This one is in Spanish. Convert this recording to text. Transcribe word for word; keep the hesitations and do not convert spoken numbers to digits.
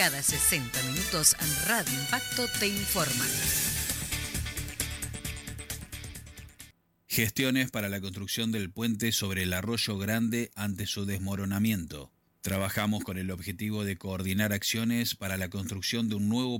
Cada sesenta minutos Radio Impacto te informa. Gestiones para la construcción del puente sobre el Arroyo Grande ante su desmoronamiento. Trabajamos con el objetivo de coordinar acciones para la construcción de un nuevo